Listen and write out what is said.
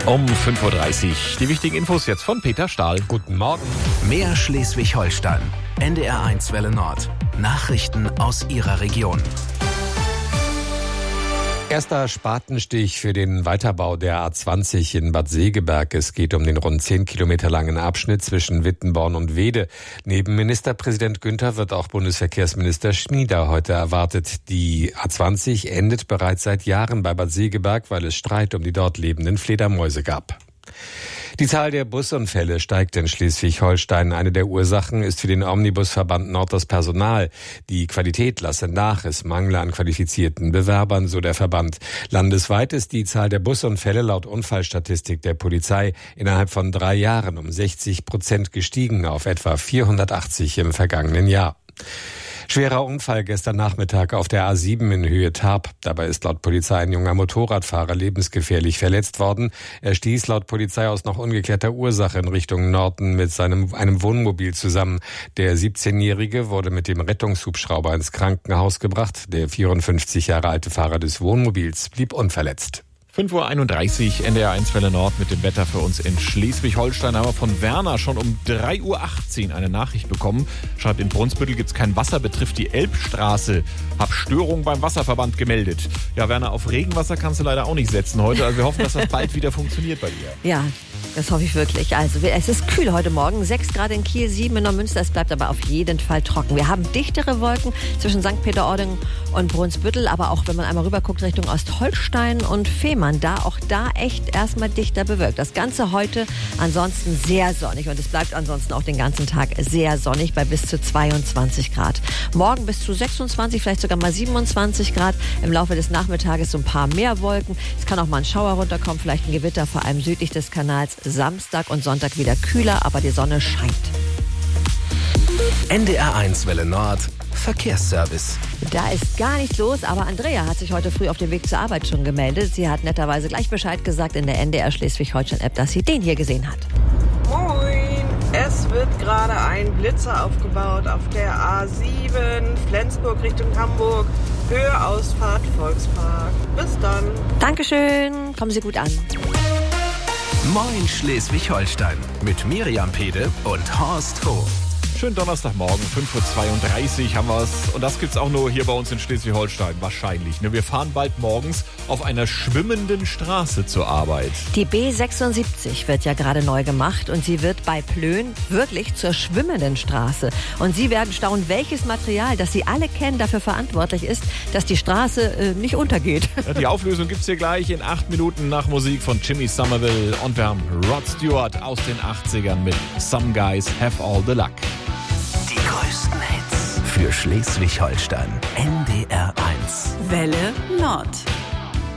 Um 5.30 Uhr. Die wichtigen Infos jetzt von Peter Stahl. Guten Morgen. Mehr Schleswig-Holstein. NDR1 Welle Nord. Nachrichten aus Ihrer Region. Erster Spatenstich für den Weiterbau der A20 in Bad Segeberg. Es geht um den rund 10 Kilometer langen Abschnitt zwischen Wittenborn und Weede. Neben Ministerpräsident Günther wird auch Bundesverkehrsminister Schmieder heute erwartet. Die A20 endet bereits seit Jahren bei Bad Segeberg, weil es Streit um die dort lebenden Fledermäuse gab. Die Zahl der Busunfälle steigt in Schleswig-Holstein. Eine der Ursachen ist für den Omnibusverband Nord das Personal. Die Qualität lasse nach, es mangle an qualifizierten Bewerbern, so der Verband. Landesweit ist die Zahl der Busunfälle laut Unfallstatistik der Polizei innerhalb von 3 Jahren um 60% gestiegen auf etwa 480 im vergangenen Jahr. Schwerer Unfall gestern Nachmittag auf der A7 in Höhe Tarp. Dabei ist laut Polizei ein junger Motorradfahrer lebensgefährlich verletzt worden. Er stieß laut Polizei aus noch ungeklärter Ursache in Richtung Norden mit einem Wohnmobil zusammen. Der 17-Jährige wurde mit dem Rettungshubschrauber ins Krankenhaus gebracht. Der 54 Jahre alte Fahrer des Wohnmobils blieb unverletzt. 5.31 Uhr, NDR1 Welle Nord mit dem Wetter für uns in Schleswig-Holstein. Haben wir von Werner schon um 3.18 Uhr eine Nachricht bekommen. Schreibt, in Brunsbüttel gibt's kein Wasser, betrifft die Elbstraße. Hab Störung beim Wasserverband gemeldet. Ja, Werner, auf Regenwasser kannst du leider auch nicht setzen heute. Also wir hoffen, dass das bald wieder funktioniert bei dir. Ja, das hoffe ich wirklich. Also es ist kühl heute Morgen. 6 Grad in Kiel, 7 in Neumünster. Es bleibt aber auf jeden Fall trocken. Wir haben dichtere Wolken zwischen St. Peter-Ording und Brunsbüttel. Aber auch wenn man einmal rüber guckt Richtung Ostholstein und Fehmarn, auch da echt erstmal dichter bewölkt. Das Ganze heute ansonsten sehr sonnig. Und es bleibt ansonsten auch den ganzen Tag sehr sonnig bei bis zu 22 Grad. Morgen bis zu 26, vielleicht sogar mal 27 Grad. Im Laufe des Nachmittages so ein paar mehr Wolken. Es kann auch mal ein Schauer runterkommen, vielleicht ein Gewitter, vor allem südlich des Kanals. Samstag und Sonntag wieder kühler, aber die Sonne scheint. NDR1 Welle Nord. Verkehrsservice. Da ist gar nichts los, aber Andrea hat sich heute früh auf dem Weg zur Arbeit schon gemeldet. Sie hat netterweise gleich Bescheid gesagt in der NDR Schleswig-Holstein-App, dass sie den hier gesehen hat. Moin! Es wird gerade ein Blitzer aufgebaut auf der A7 Flensburg Richtung Hamburg. Höheausfahrt Volkspark. Bis dann. Dankeschön. Kommen Sie gut an. Moin Schleswig-Holstein mit Miriam Pede und Horst Hof. Schönen Donnerstagmorgen, 5.32 Uhr haben wir es. Und das gibt's auch nur hier bei uns in Schleswig-Holstein, wahrscheinlich. Wir fahren bald morgens auf einer schwimmenden Straße zur Arbeit. Die B76 wird ja gerade neu gemacht und sie wird bei Plön wirklich zur schwimmenden Straße. Und Sie werden staunen, welches Material, das Sie alle kennen, dafür verantwortlich ist, dass die Straße nicht untergeht. Ja, die Auflösung gibt's hier gleich in 8 Minuten nach Musik von Jimmy Somerville. Und wir haben Rod Stewart aus den 80ern mit Some Guys Have All the Luck. Die größten Hits für Schleswig-Holstein. NDR1. Welle Nord.